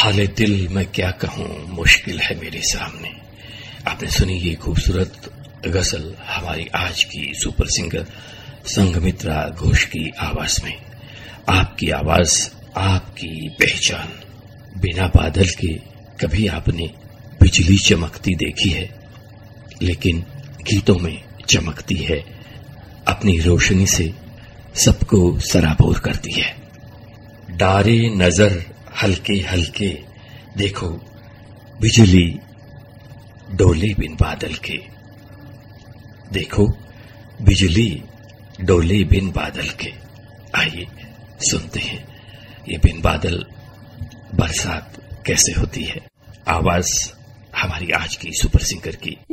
हाले दिल मैं क्या कहूं, मुश्किल है मेरे सामने। आपने सुनी ये खूबसूरत गजल हमारी आज की सुपर सिंगर संघमित्रा घोष की आवाज में। आपकी आवाज, आपकी पहचान। बिना बादल के कभी आपने बिजली चमकती देखी है, लेकिन गीतों में चमकती है, अपनी रोशनी से सबको सराबोर करती है। डारे नजर हल्के हल्के, देखो बिजली डोले बिन बादल के। देखो बिजली डोले बिन बादल के। आइए सुनते हैं ये बिन बादल बरसात कैसे होती है। आवाज हमारी आज की सुपर सिंगर की।